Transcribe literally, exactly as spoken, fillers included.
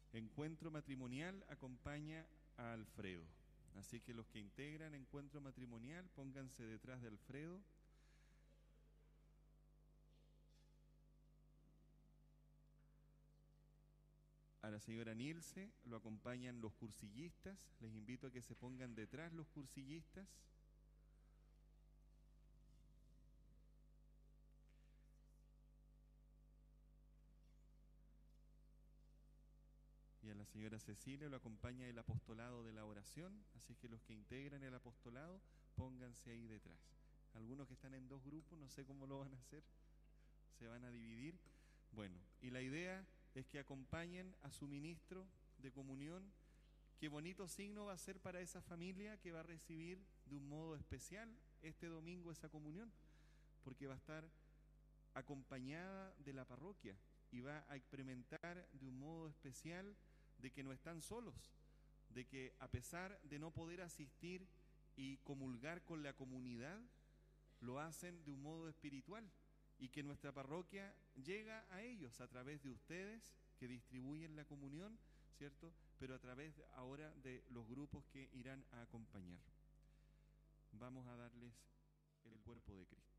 Encuentro Matrimonial acompaña a Alfredo. Así que los que integran Encuentro Matrimonial, pónganse detrás de Alfredo. A la señora Nilce lo acompañan los cursillistas. Les invito a que se pongan detrás los cursillistas. Y a la señora Cecilia lo acompaña el apostolado de la oración. Así que los que integran el apostolado, pónganse ahí detrás. Algunos que están en dos grupos, no sé cómo lo van a hacer. Se van a dividir. Bueno, y la idea es que acompañen a su ministro de comunión. Qué bonito signo va a ser para esa familia que va a recibir de un modo especial este domingo esa comunión, porque va a estar acompañada de la parroquia y va a experimentar de un modo especial de que no están solos, de que a pesar de no poder asistir y comulgar con la comunidad, lo hacen de un modo espiritual, y que nuestra parroquia llega a ellos a través de ustedes que distribuyen la comunión, ¿cierto? Pero a través de, ahora de los grupos que irán a acompañar. Vamos a darles el cuerpo de Cristo.